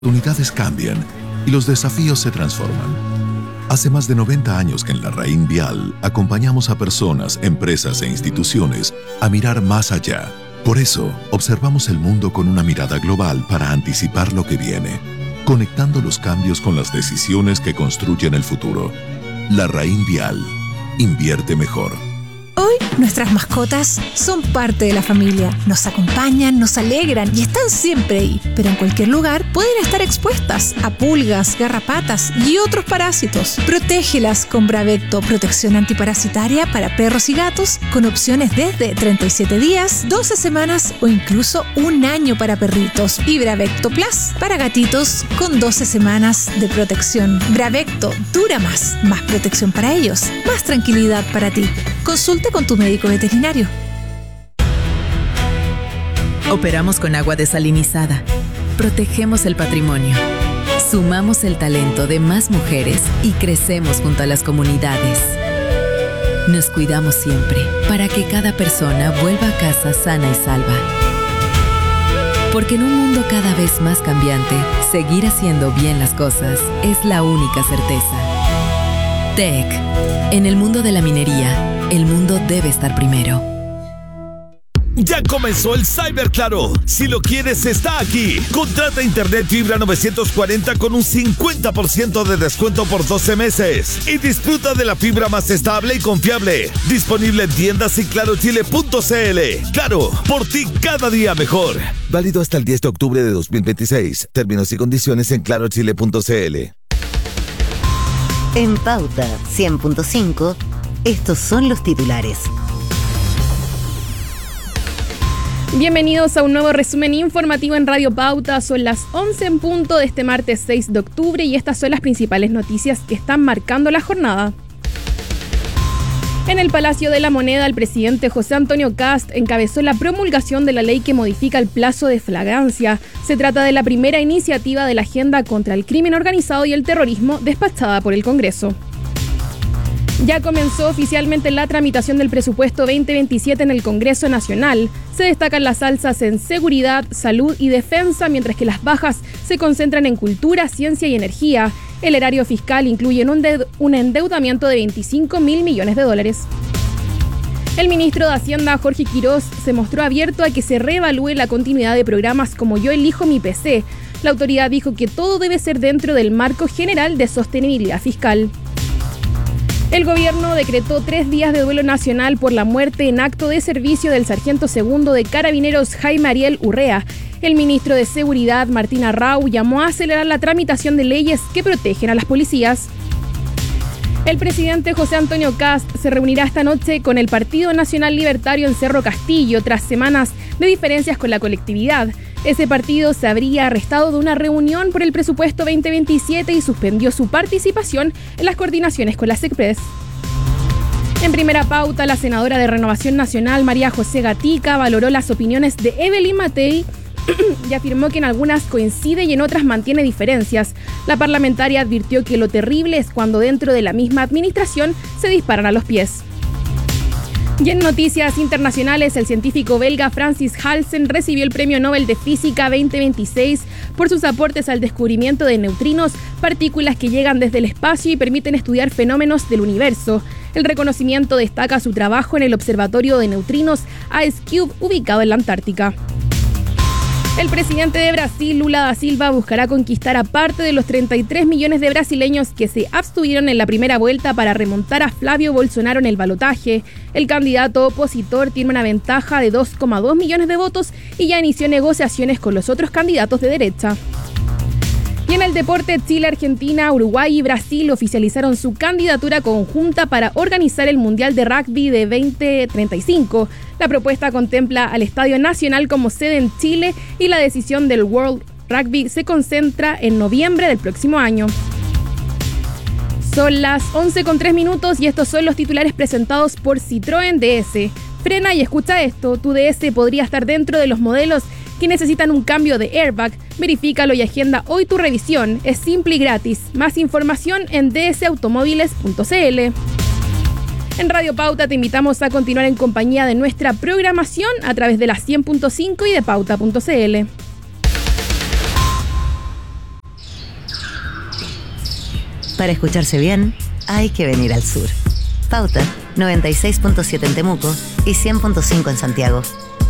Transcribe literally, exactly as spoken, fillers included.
oportunidades cambian y los desafíos se transforman. Hace más de noventa años que en Larraín Vial acompañamos a personas, empresas e instituciones a mirar más allá. Por eso, observamos el mundo con una mirada global para anticipar lo que viene, conectando los cambios con las decisiones que construyen el futuro. Larraín Vial. Invierte mejor. Hoy, nuestras mascotas son parte de la familia. Nos acompañan, nos alegran y están siempre ahí. Pero en cualquier lugar pueden estar expuestas a pulgas, garrapatas y otros parásitos. Protégelas con Bravecto, protección antiparasitaria para perros y gatos, con opciones desde treinta y siete días, doce semanas o incluso un año para perritos. Y Bravecto Plus para gatitos con doce semanas de protección. Bravecto dura más. Más protección para ellos. Más tranquilidad para ti. Consulta con tu médico veterinario. Operamos con agua desalinizada. Protegemos el patrimonio. Sumamos el talento de más mujeres y crecemos junto a las comunidades. Nos cuidamos siempre para que cada persona vuelva a casa sana y salva. Porque en un mundo cada vez más cambiante, seguir haciendo bien las cosas es la única certeza. T E C. En el mundo de la minería, el mundo debe estar primero. Ya comenzó el Cyber Claro. Si lo quieres, está aquí. Contrata internet fibra novecientos cuarenta con un cincuenta por ciento de descuento por doce meses. Y disfruta de la fibra más estable y confiable. Disponible en tiendas y claro chile punto c l. Claro, por ti cada día mejor. Válido hasta el diez de octubre de dos mil veintiséis. Términos y condiciones en claro chile punto c l. En Pauta cien punto cinco, estos son los titulares. Bienvenidos a un nuevo resumen informativo en Radio Pauta. Son las once en punto de este martes seis de octubre y estas son las principales noticias que están marcando la jornada. En el Palacio de la Moneda, el presidente José Antonio Kast encabezó la promulgación de la ley que modifica el plazo de flagrancia. Se trata de la primera iniciativa de la agenda contra el crimen organizado y el terrorismo despachada por el Congreso. Ya comenzó oficialmente la tramitación del presupuesto veinte veintisiete en el Congreso Nacional. Se destacan las alzas en seguridad, salud y defensa, mientras que las bajas se concentran en cultura, ciencia y energía. El erario fiscal incluye un, de- un endeudamiento de veinticinco mil millones de dólares. El ministro de Hacienda, Jorge Quirós, se mostró abierto a que se reevalúe la continuidad de programas como Yo Elijo Mi P C. La autoridad dijo que todo debe ser dentro del marco general de sostenibilidad fiscal. El gobierno decretó tres días de duelo nacional por la muerte en acto de servicio del sargento segundo de Carabineros Jaime Ariel Urrea. El ministro de Seguridad, Martín Arrau, llamó a acelerar la tramitación de leyes que protegen a las policías. El presidente José Antonio Kast se reunirá esta noche con el Partido Nacional Libertario en Cerro Castillo tras semanas de diferencias con la colectividad. Ese partido se habría arrestado de una reunión por el presupuesto veinte veintisiete y suspendió su participación en las coordinaciones con la SECPRES. En primera pauta, la senadora de Renovación Nacional, María José Gatica, valoró las opiniones de Evelyn Matei y afirmó que en algunas coincide y en otras mantiene diferencias. La parlamentaria advirtió que lo terrible es cuando dentro de la misma administración se disparan a los pies. Y en noticias internacionales, el científico belga Francis Halsen recibió el Premio Nobel de Física veinte veintiséis por sus aportes al descubrimiento de neutrinos, partículas que llegan desde el espacio y permiten estudiar fenómenos del universo. El reconocimiento destaca su trabajo en el Observatorio de Neutrinos IceCube, ubicado en la Antártica. El presidente de Brasil, Lula da Silva, buscará conquistar a parte de los treinta y tres millones de brasileños que se abstuvieron en la primera vuelta para remontar a Flavio Bolsonaro en el balotaje. El candidato opositor tiene una ventaja de dos coma dos millones de votos y ya inició negociaciones con los otros candidatos de derecha. Y en el deporte, Chile, Argentina, Uruguay y Brasil oficializaron su candidatura conjunta para organizar el Mundial de Rugby de veinte treinta y cinco. La propuesta contempla al Estadio Nacional como sede en Chile y la decisión del World Rugby se concentra en noviembre del próximo año. Son las once con tres minutos y estos son los titulares presentados por Citroën D S. Frena y escucha esto, tu D S podría estar dentro de los modelos que necesitan un cambio de airbag. Verifícalo y agenda hoy tu revisión. Es simple y gratis. Más información en d s automóviles punto c l. En Radio Pauta te invitamos a continuar en compañía de nuestra programación a través de la cien punto cinco y de pauta punto c l. Para escucharse bien, hay que venir al sur. Pauta noventa y seis punto siete en Temuco y cien punto cinco en Santiago.